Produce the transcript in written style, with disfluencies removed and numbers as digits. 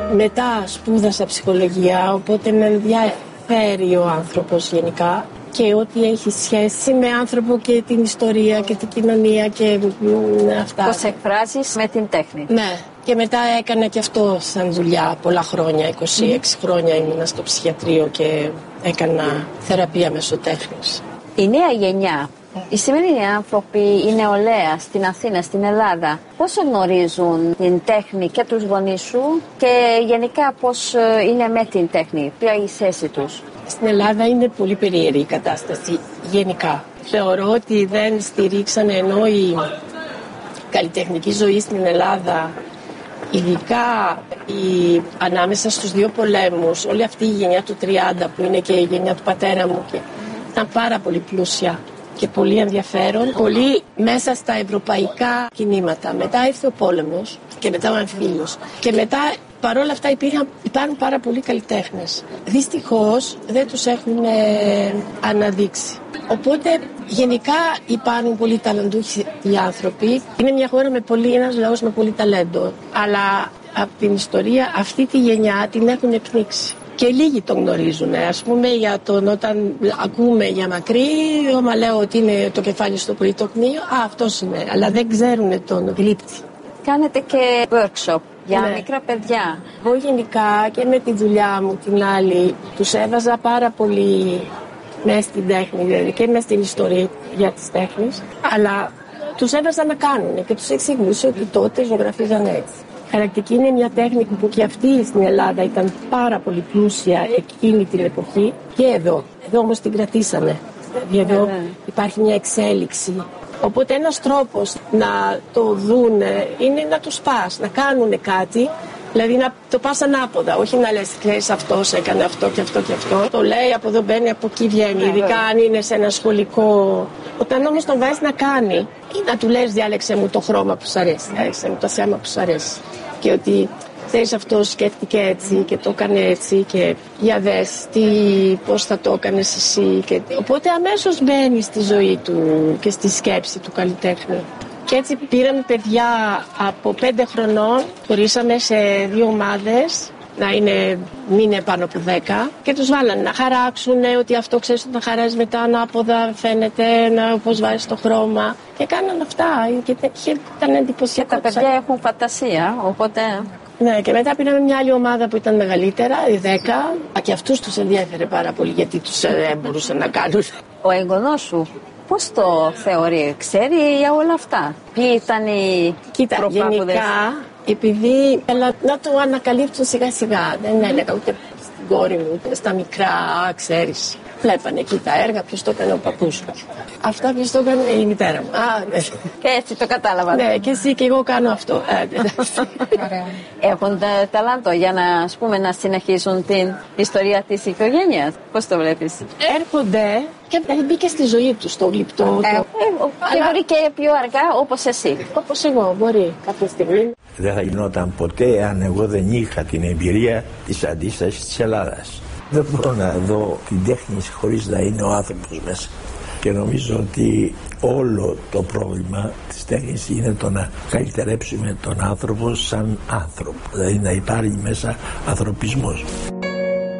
Μετά σπούδασα ψυχολογία, οπότε με ενδιαφέρει ο άνθρωπος γενικά και ό,τι έχει σχέση με άνθρωπο και την ιστορία και την κοινωνία και αυτά. Πώς εκφράζεις με την τέχνη. Ναι, και μετά έκανα και αυτό σαν δουλειά πολλά χρόνια, 26 χρόνια ήμουνα στο ψυχιατρίο και έκανα θεραπεία μέσω τέχνης. Η νέα γενιά, οι σημερινοί άνθρωποι, η νεολαία στην Αθήνα, στην Ελλάδα, πόσο γνωρίζουν την τέχνη και τους γονείς σου και γενικά πώς είναι με την τέχνη, ποια είναι η θέση τους? Στην Ελλάδα είναι πολύ περίεργη η κατάσταση γενικά. Θεωρώ ότι δεν στηρίξανε, ενώ η καλλιτεχνική ζωή στην Ελλάδα, ειδικά ανάμεσα στους δύο πολέμους, όλη αυτή η γενιά του 30 που είναι και η γενιά του πατέρα μου, και ήταν πάρα πολύ πλούσια και πολύ ενδιαφέρον, πολύ μέσα στα ευρωπαϊκά κινήματα. Μετά ήρθε ο πόλεμος και μετά ο εμφύλιος και μετά παρόλα αυτά υπάρχουν πάρα πολλοί καλλιτέχνες. Δυστυχώς δεν τους έχουν αναδείξει. Οπότε γενικά υπάρχουν πολύ ταλαντούχοι οι άνθρωποι. Είναι μια χώρα ένας λαός με πολύ ταλέντο. Αλλά από την ιστορία αυτή τη γενιά την έχουν πνίξει. Και λίγοι τον γνωρίζουν. Ας πούμε, όταν ακούμε για Μακρύ, άμα λέω ότι είναι το κεφάλι στο Πολυτεχνείο, αυτός είναι. Αλλά δεν ξέρουν τον γλύπτη. Κάνετε και workshop για μικρά παιδιά. Εγώ γενικά και με τη δουλειά μου την άλλη τους έβαζα πάρα πολύ μέσα στην τέχνη, δηλαδή και μέσα στην ιστορία για τις τέχνες, αλλά τους έβαζα να κάνουν και τους εξηγούσα ότι τότε ζωγραφίζαν έτσι. Χαρακτική είναι μια τέχνη που και αυτή στην Ελλάδα ήταν πάρα πολύ πλούσια εκείνη την εποχή και εδώ όμως την κρατήσαμε. Δηλαδή εδώ υπάρχει μια εξέλιξη. Οπότε ένας τρόπος να το δούνε είναι να τους πας, να κάνουν κάτι, δηλαδή να το πας ανάποδα, όχι να λες ξέρεις αυτός έκανε αυτό και αυτό και αυτό. Το λέει από εδώ μπαίνει, από εκεί βγαίνει, ειδικά αν είναι σε ένα σχολικό. Όταν όμως τον βάζεις να κάνει ή να του λες διάλεξε μου το χρώμα που σου αρέσει, διάλεξε μου το θέμα που σου αρέσει και ότι ξέρεις αυτό σκέφτηκε έτσι και το έκανε έτσι και για δες πώς θα το έκανες εσύ οπότε αμέσως μπαίνει στη ζωή του και στη σκέψη του καλλιτέχνη. Και έτσι πήραμε παιδιά από 5 χρονών, χωρίσαμε σε 2 ομάδες, να μην είναι πάνω από 10 και τους βάλανε να χαράξουν ότι αυτό ξέρεις ότι θα χαράζει μετά ανάποδα φαίνεται, πώς βάζεις το χρώμα και κάνανε αυτά και ήταν εντυπωσιακό. Και τα παιδιά έχουν φαντασία, οπότε... Ναι, και μετά πήραμε μια άλλη ομάδα που ήταν μεγαλύτερα, οι 10, και αυτούς τους ενδιέφερε πάρα πολύ γιατί τους μπορούσαν να κάνουν. Ο εγγονός σου πώς το θεωρεί, ξέρει για όλα αυτά? Ποιοι ήταν οι προπάγουδες? Γενικά, επειδή να το ανακαλύψουν σιγά σιγά, δεν έλεγα ούτε στην κόρη μου ούτε στα μικρά, ξέρεις. Βλέπανε εκεί τα έργα, ποιος το έκανε ο παππούς μου. Αυτά ποιος το έκανε η μητέρα μου. Ναι. Και έτσι το κατάλαβα. Ναι, και εσύ και εγώ κάνω αυτό. Έχουν ταλάντο για να συνεχίσουν την ιστορία της οικογένειας. Πώς το βλέπεις? Έρχονται και μπήκε στη ζωή τους το γλυπτό. Και μπορεί και πιο αργά όπως εσύ. Όπως εγώ, μπορεί κάποια στιγμή. Δεν θα γινόταν ποτέ αν εγώ δεν είχα την εμπειρία της αντίστασης της Ελλάδας. Δεν μπορώ να δω την τέχνη χωρίς να είναι ο άνθρωπος μέσα. Και νομίζω ότι όλο το πρόβλημα της τέχνης είναι το να καλυτερέψουμε τον άνθρωπο σαν άνθρωπο. Δηλαδή να υπάρχει μέσα ανθρωπισμός.